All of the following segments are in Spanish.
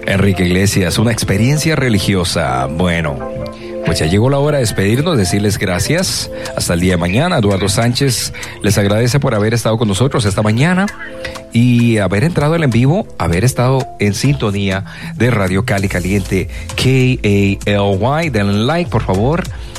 Enrique Iglesias, una experiencia religiosa. Bueno, pues ya llegó la hora de despedirnos, decirles gracias. Hasta el día de mañana. Eduardo Sánchez les agradece por haber estado con nosotros esta mañana y haber entrado al en vivo, haber estado en sintonía de Radio Cali Caliente, KALY. Denle like, por favor,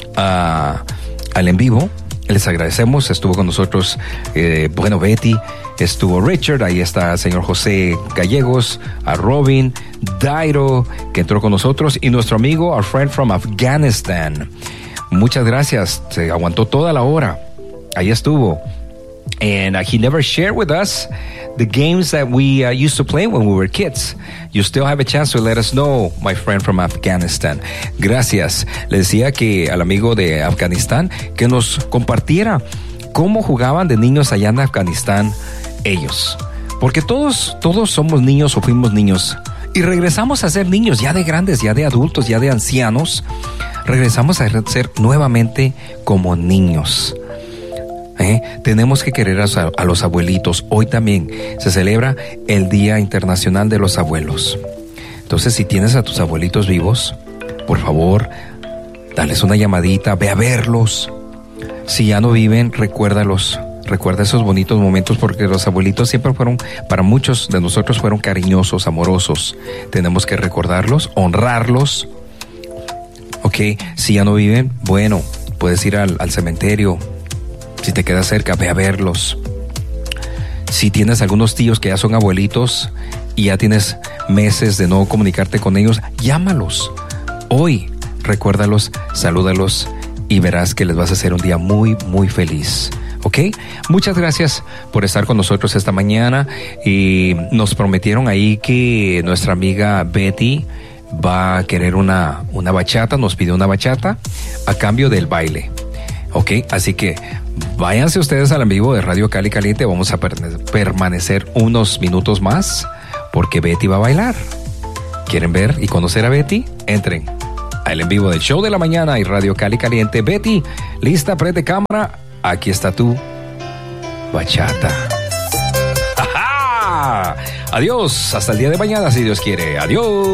al en vivo. Les agradecemos. Estuvo con nosotros, Betty, estuvo Richard, ahí está el señor José Gallegos, a Robin, Dairo, que entró con nosotros, y nuestro amigo, our friend from Afghanistan. Muchas gracias. Se aguantó toda la hora. Ahí estuvo. And he never shared with us the games that we used to play when we were kids. You still have a chance to let us know, my friend from Afghanistan. Gracias. Le decía que al amigo de Afganistán que nos compartiera cómo jugaban de niños allá en Afganistán ellos. Porque todos somos niños o fuimos niños. Y regresamos a ser niños ya de grandes, ya de adultos, ya de ancianos. Regresamos a ser nuevamente como niños. Tenemos que querer a los abuelitos. Hoy también se celebra el Día Internacional de los Abuelos. Entonces, si tienes a tus abuelitos vivos, por favor, dales una llamadita, ve a verlos. Si ya no viven, recuérdalos. Recuerda esos bonitos momentos, porque los abuelitos siempre fueron, para muchos de nosotros, fueron cariñosos, amorosos. Tenemos que recordarlos, honrarlos. Ok, si ya no viven, bueno, puedes ir al cementerio. Si te quedas cerca, ve a verlos. Si tienes algunos tíos que ya son abuelitos y ya tienes meses de no comunicarte con ellos, llámalos. Hoy, recuérdalos, salúdalos y verás que les vas a hacer un día muy, muy feliz. ¿Ok? Muchas gracias por estar con nosotros esta mañana. Y nos prometieron ahí que nuestra amiga Betty va a querer una bachata, nos pidió una bachata a cambio del baile. Ok, así que váyanse ustedes al en vivo de Radio Cali Caliente. Vamos a permanecer unos minutos más porque Betty va a bailar. ¿Quieren ver y conocer a Betty? Entren al en vivo del show de la mañana y Radio Cali Caliente. Betty, lista, prende cámara. Aquí está tu bachata. ¡Ajá! Adiós, hasta el día de mañana si Dios quiere. Adiós.